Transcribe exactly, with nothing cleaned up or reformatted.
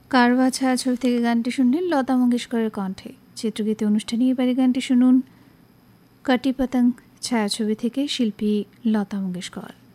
কারওয়া ছায়াছবি থেকে গানটি শুনলেন লতা মঙ্গেশকরের কণ্ঠে। চিত্রগীতি অনুষ্ঠানে এবারে গানটি শুনুন কাটি পতঙ্গ ছায়াছবি থেকে, শিল্পী লতা মঙ্গেশকর।